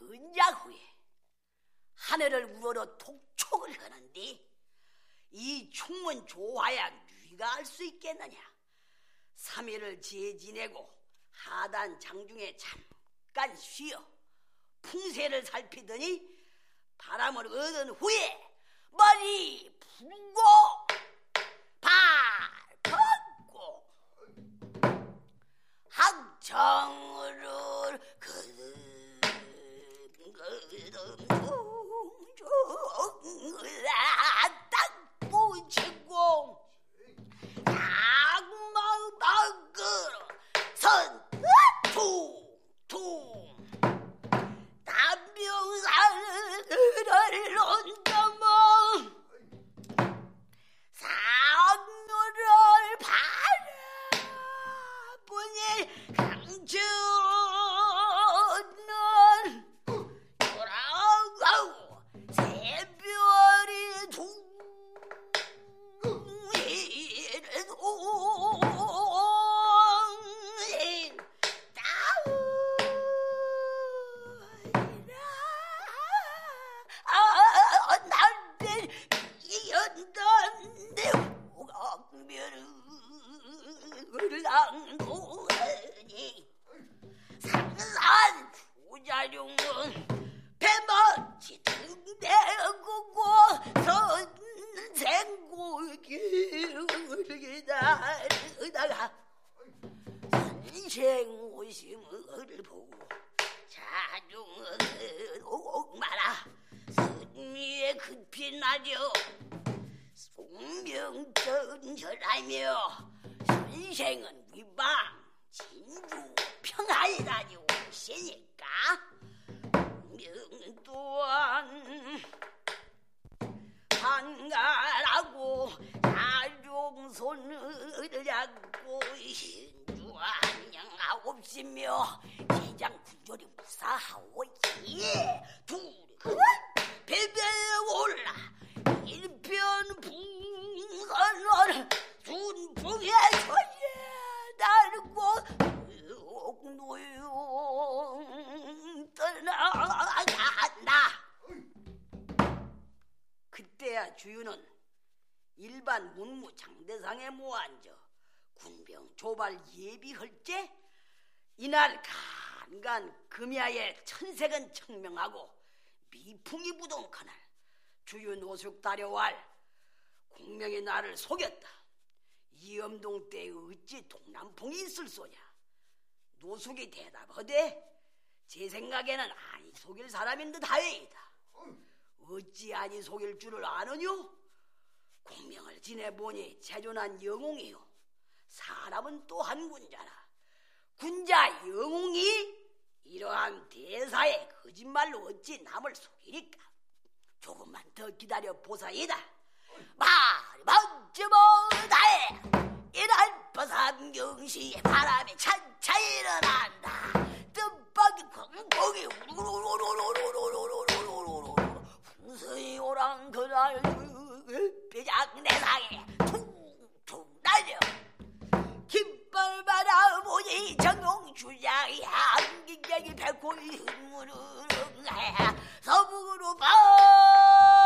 은자 후에 하늘을 우러러 독촉을 하는데 이 춤은 좋아야 누가 알 수 있겠느냐. 3일을 제 지내고 하단 장중에 잠깐 쉬어 풍세를 살피더니 바람을 얻은 후에 머리 풀고 발 걷고 학청을 딱 붙이고 악마 밖으로 퉁퉁 담병사를 온다면 상류를 바라보니 강천은 돌아가고 새별이 둥이를 동행 날들 이연단데 오각면을 낭도하니 상산 조자룡은 배멋이 등대고고 선생고기다가 선생 오심을 보고 자중은 옥마라 선미에 급히 나려 송명전절하며 선생은 위방 진주 평안이라니 오시니까 명 또한 한가라고 자중손을 잡고 신주 안녕하옵시며 대장 군절이 무사하오지. 둘이 배배에 올라 일편 풍선을 준풍에 서예 달고 옥노용 떠나간다. 그때야 주유는 일반 문무 장대상에 모아앉아 군병 조발 예비할 때 이날 간간 금야에 천색은 청명하고 미풍이 부동 그날 주유 노숙 다려왈 공명이 나를 속였다. 이엄동 때에 어찌 동남풍이 있을 소냐. 노숙이 대답하되 제 생각에는 아니 속일 사람인 듯 하여이다. 어찌 아니 속일 줄을 아느뇨? 공명을 지내보니 체존한 영웅이요 사람은 또 한 군자라. 군자 영웅이 이러한 대사에 거짓말로 어찌 남을 속이니까. 조금만 더 기다려 보사이다. 말이 먼저 못하에 이날 버삼경시에 바람이 차차 일어난다. 뜻밖의 공공이 풍선이 오랑 그날 뼈작 내상에 퉁퉁 날려 깃발 바라보니 정용주장이 한기경이 백골이 흐르릉해 서북으로 봐